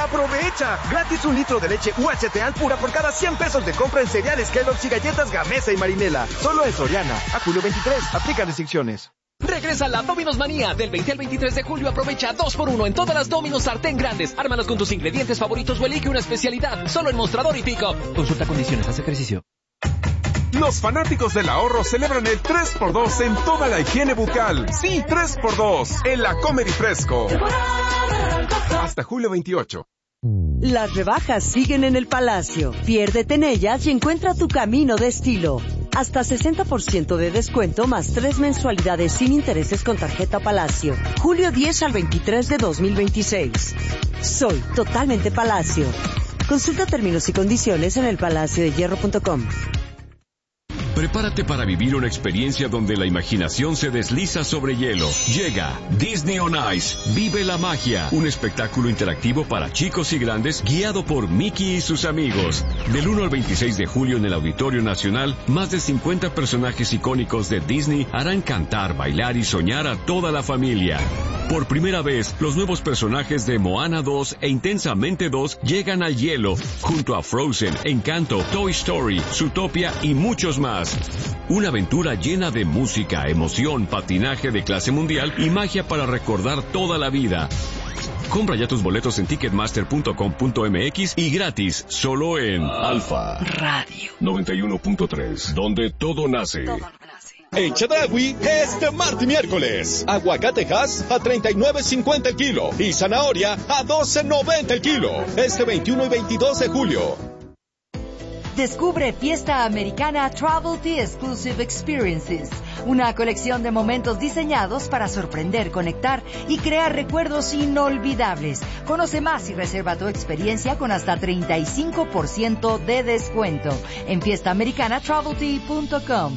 ¡Aprovecha! Gratis 1 litro de leche UHT Alpura por cada 100 pesos de compra en cereales Kellogg's y galletas Gamesa y Marinela. Solo en Soriana. A julio 23. Aplican restricciones. Regresa la Domino's Manía. Del 20 al 23 de julio aprovecha 2x1 en todas las Domino's sartén grandes. Ármalos con tus ingredientes favoritos o elige una especialidad. Solo en Mostrador y Pico. Consulta condiciones, haz ejercicio. Los fanáticos del ahorro celebran el 3x2 en toda la higiene bucal. Sí, 3x2 en la Comer y Fresco. Hasta julio 28. Las rebajas siguen en el Palacio. Piérdete en ellas y encuentra tu camino de estilo. Hasta 60% de descuento más 3 mensualidades sin intereses con tarjeta Palacio. Julio 10 al 23 de 2026. Soy totalmente Palacio. Consulta términos y condiciones en elpalaciodehierro.com. Prepárate para vivir una experiencia donde la imaginación se desliza sobre hielo. Llega Disney on Ice. Vive la magia. Un espectáculo interactivo para chicos y grandes guiado por Mickey y sus amigos. Del 1 al 26 de julio en el Auditorio Nacional, más de 50 personajes icónicos de Disney harán cantar, bailar y soñar a toda la familia. Por primera vez, los nuevos personajes de Moana 2 e Intensamente 2 llegan al hielo, junto a Frozen, Encanto, Toy Story, Zootopia y muchos más. Una aventura llena de música, emoción, patinaje de clase mundial y magia para recordar toda la vida. Compra ya tus boletos en ticketmaster.com.mx y gratis, solo en Alfa Radio 91.3, donde todo nace. En Chedraui, este martes y miércoles, aguacatejas a $39.50 el kilo y zanahoria a $12.90 el kilo. Este 21 y 22 de julio. Descubre Fiesta Americana Travel Tea Exclusive Experiences, una colección de momentos diseñados para sorprender, conectar y crear recuerdos inolvidables. Conoce más y reserva tu experiencia con hasta 35% de descuento en fiestaamericanatraveltea.com.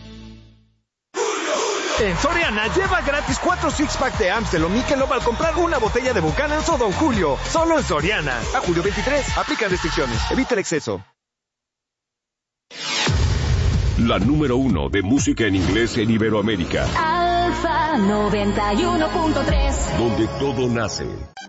En Soriana, lleva gratis 4 six-pack de Amstel o Michelob al comprar una botella de Buchanan's o Don Julio. Solo en Soriana. A julio 23. Aplican restricciones. Evita el exceso. La número 1 de música en inglés en Iberoamérica. Alfa 91.3. Donde todo nace.